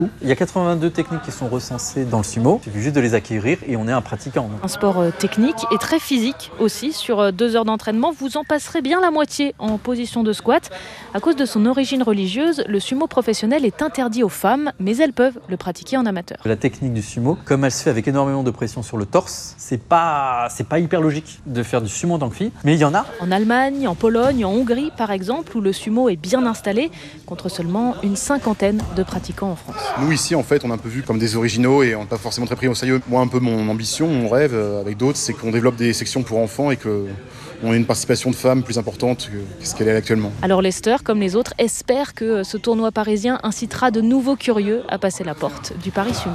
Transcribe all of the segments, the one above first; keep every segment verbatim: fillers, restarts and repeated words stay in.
Il y a quatre-vingt-deux techniques qui sont recensées dans le sumo. Il suffit juste de les acquérir et on est un pratiquant. Un sport technique et très physique aussi. Sur deux heures d'entraînement, vous en passerez bien la moitié en position de squat. À cause de son origine religieuse, le sumo professionnel est interdit aux femmes, mais elles peuvent le pratiquer en amateur. La technique du sumo, comme elle se fait avec énormément de pression sur le torse, c'est pas, c'est pas hyper logique de faire du sumo en tant que fille, mais il y en a. En Allemagne, en Pologne, en Hongrie par exemple, où le sumo est bien installé, contre seulement une cinquantaine de pratiquants en France. Nous ici en fait on est un peu vus comme des originaux et on n'est pas forcément très pris au sérieux. Moi un peu mon ambition, mon rêve avec d'autres, c'est qu'on développe des sections pour enfants et qu'on ait une participation de femmes plus importante que ce qu'elle est actuellement. Alors Lester, comme les autres, espère que ce tournoi parisien incitera de nouveaux curieux à passer la porte du Paris Sumo.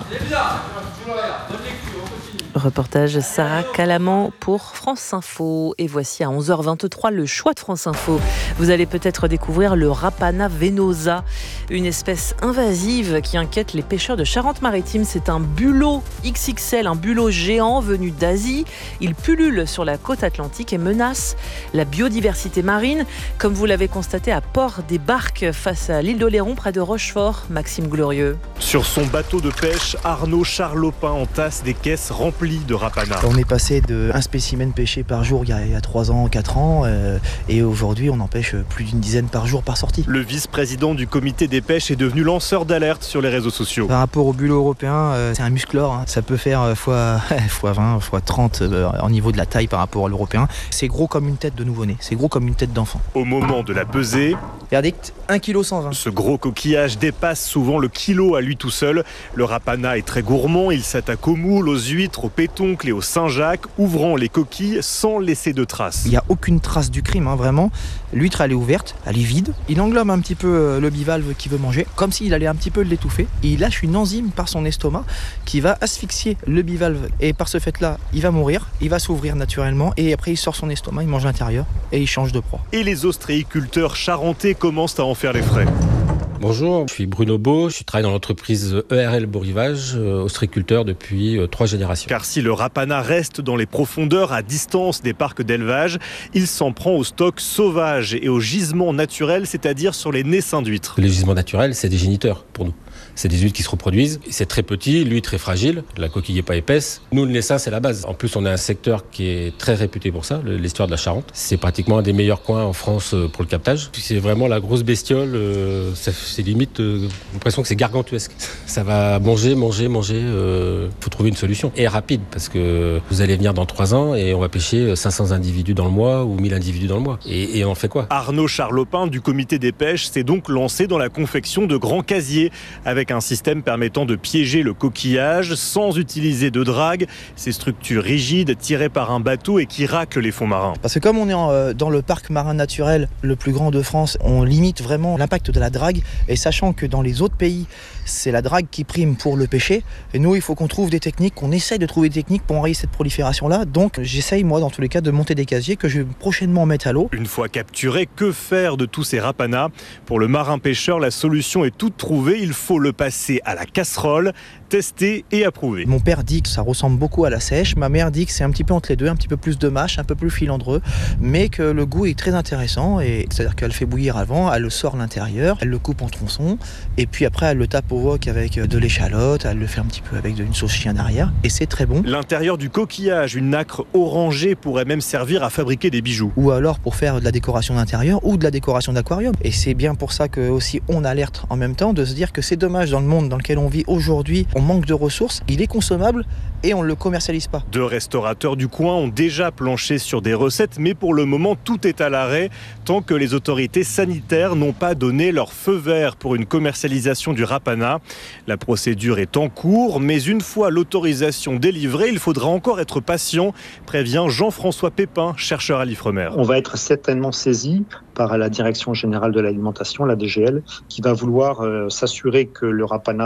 Reportage Sarah Calaman pour France Info. Et voici à onze heures vingt-trois le choix de France Info. Vous allez peut-être découvrir le Rapana venosa, une espèce invasive qui inquiète les pêcheurs de Charente-Maritime. C'est un bulot X X L, un bulot géant venu d'Asie. Il pullule sur la côte atlantique et menace la biodiversité marine, comme vous l'avez constaté à Port-des-Barques face à l'île d'Oléron près de Rochefort. Maxime Glorieux. Sur son bateau de pêche, Arnaud Charlopin entasse des caisses remplies de Rapana. On est passé d'un spécimen pêché par jour il y a, il y a trois ans, quatre ans euh, et aujourd'hui on en pêche plus d'une dizaine par jour par sortie. Le vice-président du comité des pêches est devenu lanceur d'alerte sur les réseaux sociaux. Par rapport au bulot européen, euh, c'est un musclore, hein. Ça peut faire euh, fois, fois vingt, fois trente euh, au niveau de la taille par rapport à l'européen. C'est gros comme une tête de nouveau-né, c'est gros comme une tête d'enfant. Au moment de la pesée, verdict, un virgule cent vingt kilos. Ce gros coquillage dépasse souvent le kilo à lui tout seul. Le Rapana est très gourmand, il s'attaque aux moules, aux huîtres, aux pétoncles et aux Saint-Jacques, ouvrant les coquilles sans laisser de traces. Il n'y a aucune trace du crime, hein, vraiment. L'huître, elle est ouverte, elle est vide. Il englobe un petit peu le bivalve qu'il veut manger, comme s'il allait un petit peu l'étouffer. Et il lâche une enzyme par son estomac qui va asphyxier le bivalve. Et par ce fait-là, il va mourir, il va s'ouvrir naturellement. Et après, il sort son estomac, il mange l'intérieur et il change de proie. Et les ostréiculteurs charentais commencent à en faire les frais. Bonjour, je suis Bruno Beau, je travaille dans l'entreprise E R L Beau Rivage, euh, ostréiculteur depuis euh, trois générations. Car si le Rapana reste dans les profondeurs à distance des parcs d'élevage, il s'en prend au stock sauvage et aux gisements naturels, c'est-à-dire sur les naissins d'huîtres. Les gisements naturels, c'est des géniteurs pour nous. C'est des huîtres qui se reproduisent. C'est très petit, l'huître est fragile, la coquille n'est pas épaisse. Nous, le naissin, c'est la base. En plus, on a un secteur qui est très réputé pour ça, l'histoire de la Charente. C'est pratiquement un des meilleurs coins en France pour le captage. C'est vraiment la grosse bestiole, euh, c'est limite, euh, j'ai l'impression que c'est gargantuesque. Ça va manger, manger, manger. Il euh, faut trouver une solution. Et rapide, parce que vous allez venir dans trois ans et on va pêcher cinq cents individus dans le mois ou mille individus dans le mois. Et, et on fait quoi? Arnaud Charlopin du comité des pêches s'est donc lancé dans la confection de grands casiers avec un système permettant de piéger le coquillage sans utiliser de drague. Ces structures rigides tirées par un bateau et qui raclent les fonds marins. Parce que comme on est en, euh, dans le parc marin naturel le plus grand de France, on limite vraiment l'impact de la drague. Et sachant que dans les autres pays, c'est la drague qui prime pour le pêcher. Et nous, il faut qu'on trouve des techniques, qu'on essaye de trouver des techniques pour enrayer cette prolifération-là. Donc j'essaye, moi, dans tous les cas, de monter des casiers que je vais prochainement mettre à l'eau. Une fois capturés, que faire de tous ces rapanas? Pour le marin-pêcheur, la solution est toute trouvée. Il faut le passer à la casserole, tester et approuver. Mon père dit que ça ressemble beaucoup à la sèche. Ma mère dit que c'est un petit peu entre les deux, un petit peu plus de mâche, un peu plus filandreux, mais que le goût est très intéressant. Et c'est-à-dire qu'elle fait bouillir avant, elle le sort l'intérieur, elle le coupe en tronçons, et puis après elle le tape au wok avec de l'échalote, elle le fait un petit peu avec une sauce chien derrière, et c'est très bon. L'intérieur du coquillage, une nacre orangée, pourrait même servir à fabriquer des bijoux. Ou alors pour faire de la décoration d'intérieur ou de la décoration d'aquarium. Et c'est bien pour ça que aussi on alerte en même temps de se dire que c'est dommage dans le monde dans lequel on vit aujourd'hui, on manque de ressources, il est consommable et on ne le commercialise pas. Deux restaurateurs du coin ont déjà planché sur des recettes, mais pour le moment tout est à l'arrêt tant que les autorités sanitaires n'ont pas donné leur feu vert pour une commercialisation du Rapana. La procédure est en cours, mais une fois l'autorisation délivrée, il faudra encore être patient, prévient Jean-François Pépin, chercheur à l'Ifremer. On va être certainement saisi par la Direction générale de l'alimentation, la D G L, qui va vouloir euh, s'assurer que le Rapana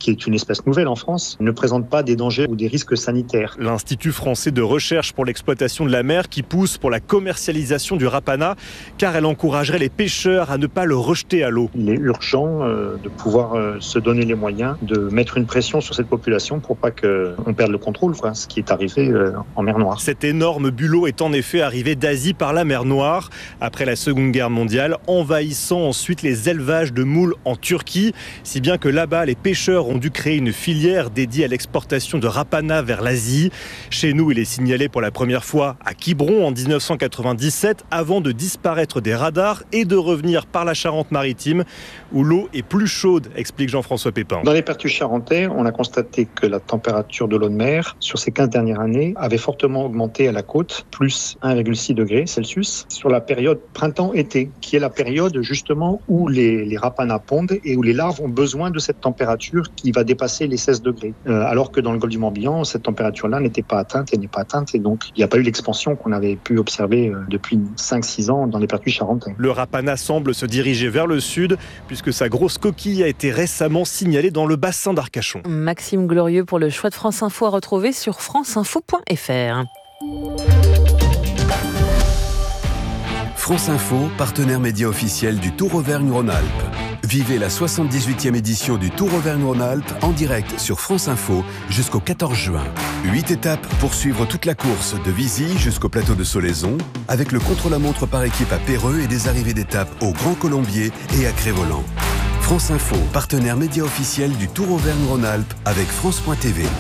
qui est une espèce nouvelle en France, ne présente pas des dangers ou des risques sanitaires. L'Institut français de recherche pour l'exploitation de la mer qui pousse pour la commercialisation du rapana, car elle encouragerait les pêcheurs à ne pas le rejeter à l'eau. Il est urgent euh, de pouvoir euh, se donner les moyens de mettre une pression sur cette population pour pas qu'on perde le contrôle, quoi, ce qui est arrivé euh, en mer Noire. Cet énorme bulot est en effet arrivé d'Asie par la mer Noire, après la Seconde Guerre mondiale, envahissant ensuite les élevages de moules en Turquie, si bien que là-bas, les pêcheurs ont dû créer une filière dédiée à l'exportation de rapana vers l'Asie. Chez nous, il est signalé pour la première fois à Quiberon en dix-neuf cent quatre-vingt-dix-sept, avant de disparaître des radars et de revenir par la Charente-Maritime, où l'eau est plus chaude, explique Jean-François Pépin. Dans les pertus charentais, on a constaté que la température de l'eau de mer, sur ces quinze dernières années, avait fortement augmenté à la côte, plus un virgule six degrés Celsius, sur la période printemps-été, qui est la période justement où les, les rapanas pondent et où les larves ont besoin de cette température qui va dépasser les seize degrés. Euh, alors que dans le golfe du Morbihan, cette température-là n'était pas atteinte et n'est pas atteinte, et donc il n'y a pas eu l'expansion qu'on avait pu observer euh, depuis cinq six ans dans les pertus charentais. Le rapana semble se diriger vers le sud, puisque sa grosse coquille a été récemment signalée dans le bassin d'Arcachon. Maxime Glorieux pour le choix de France Info à retrouver sur franceinfo point f r. France Info, partenaire média officiel du Tour Auvergne-Rhône-Alpes. Vivez la soixante-dix-huitième édition du Tour Auvergne-Rhône-Alpes en direct sur France Info jusqu'au quatorze juin. Huit étapes pour suivre toute la course de Visy jusqu'au plateau de Solaison, avec le contre-la-montre par équipe à Péreux et des arrivées d'étapes au Grand Colombier et à Crévoland. France Info, partenaire média officiel du Tour Auvergne-Rhône-Alpes avec France point T V.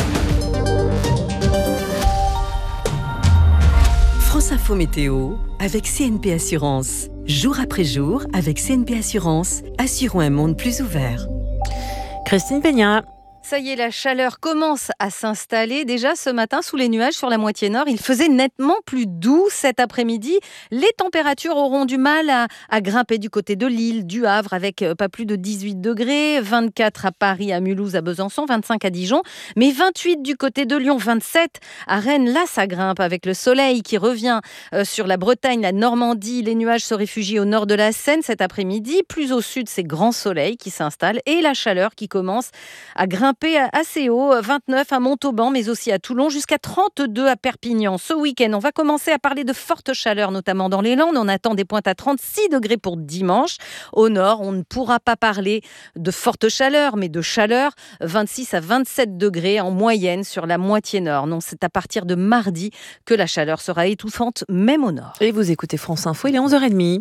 France Info Météo avec C N P Assurance. Jour après jour, avec C N P Assurance, assurons un monde plus ouvert. Christine Peña. Ça y est, la chaleur commence à s'installer. Déjà ce matin, sous les nuages sur la moitié nord, il faisait nettement plus doux cet après-midi. Les températures auront du mal à, à grimper du côté de Lille, du Havre, avec pas plus de dix-huit degrés, vingt-quatre à Paris, à Mulhouse, à Besançon, vingt-cinq à Dijon, mais vingt-huit du côté de Lyon, vingt-sept à Rennes. Là, ça grimpe avec le soleil qui revient euh, sur la Bretagne, la Normandie. Les nuages se réfugient au nord de la Seine cet après-midi. Plus au sud, c'est grand soleil qui s'installe et la chaleur qui commence à grimper assez haut, vingt-neuf à Montauban, mais aussi à Toulon, jusqu'à trente-deux à Perpignan. Ce week-end, on va commencer à parler de forte chaleur, notamment dans les Landes. On attend des pointes à trente-six degrés pour dimanche. Au nord, on ne pourra pas parler de forte chaleur, mais de chaleur, vingt-six à vingt-sept degrés en moyenne sur la moitié nord. Non, c'est à partir de mardi que la chaleur sera étouffante, même au nord. Et vous écoutez France Info, il est onze heures trente.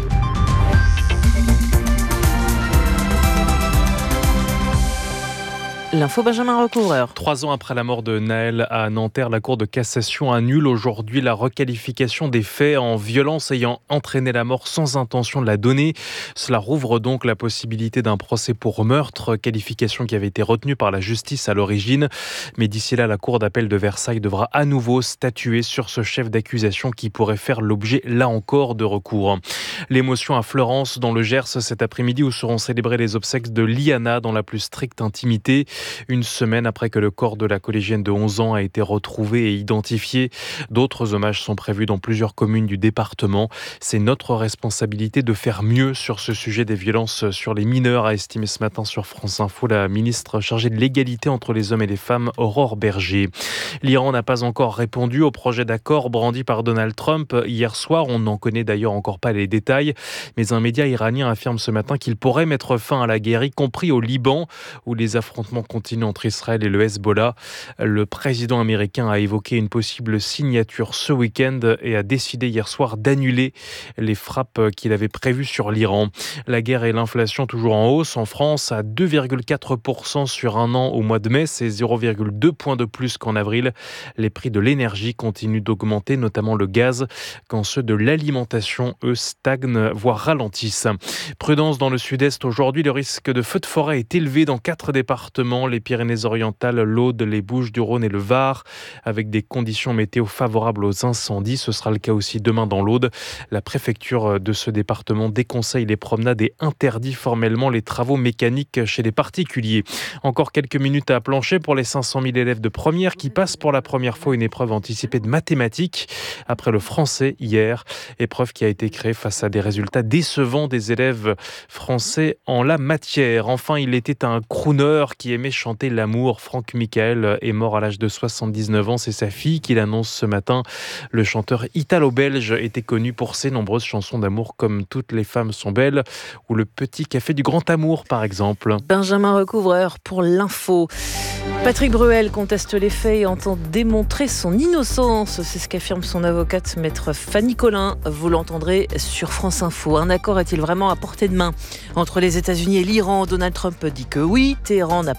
L'info Benjamin Recouvreur. Trois ans après la mort de Naël à Nanterre, la Cour de cassation annule aujourd'hui la requalification des faits en violence ayant entraîné la mort sans intention de la donner. Cela rouvre donc la possibilité d'un procès pour meurtre, qualification qui avait été retenue par la justice à l'origine. Mais d'ici là, la Cour d'appel de Versailles devra à nouveau statuer sur ce chef d'accusation qui pourrait faire l'objet, là encore, de recours. L'émotion à Fleurance, dans le Gers, cet après-midi où seront célébrées les obsèques de Liana dans la plus stricte intimité. Une semaine après que le corps de la collégienne de onze ans a été retrouvé et identifié. D'autres hommages sont prévus dans plusieurs communes du département. C'est notre responsabilité de faire mieux sur ce sujet des violences sur les mineurs, a estimé ce matin sur France Info la ministre chargée de l'égalité entre les hommes et les femmes, Aurore Berger. L'Iran n'a pas encore répondu au projet d'accord brandi par Donald Trump hier soir. On n'en connaît d'ailleurs encore pas les détails. Mais un média iranien affirme ce matin qu'il pourrait mettre fin à la guerre, y compris au Liban, où les affrontements continue entre Israël et le Hezbollah. Le président américain a évoqué une possible signature ce week-end et a décidé hier soir d'annuler les frappes qu'il avait prévues sur l'Iran. La guerre et l'inflation toujours en hausse en France à deux virgule quatre pour cent sur un an au mois de mai, c'est zéro virgule deux points de plus qu'en avril. Les prix de l'énergie continuent d'augmenter, notamment le gaz, quand ceux de l'alimentation, eux, stagnent, voire ralentissent. Prudence dans le sud-est aujourd'hui, le risque de feu de forêt est élevé dans quatre départements. dans les Pyrénées-Orientales, l'Aude, les Bouches-du-Rhône et le Var, avec des conditions météo favorables aux incendies. Ce sera le cas aussi demain dans l'Aude. La préfecture de ce département déconseille les promenades et interdit formellement les travaux mécaniques chez les particuliers. Encore quelques minutes à plancher pour les cinq cent mille élèves de première qui passent pour la première fois une épreuve anticipée de mathématiques après le français hier. Épreuve qui a été créée face à des résultats décevants des élèves français en la matière. Enfin, il était un crooner qui aimait chanter l'amour. Franck Michael est mort à l'âge de soixante-dix-neuf ans. C'est sa fille qui l'annonce ce matin. Le chanteur italo-belge était connu pour ses nombreuses chansons d'amour comme Toutes les femmes sont belles ou Le petit café du grand amour par exemple. Benjamin Recouvreur pour l'info. Patrick Bruel conteste les faits et entend démontrer son innocence. C'est ce qu'affirme son avocate, maître Fanny Collin. Vous l'entendrez sur France Info. Un accord est-il vraiment à portée de main entre les États-Unis et l'Iran ? Donald Trump dit que oui. Téhéran n'a pas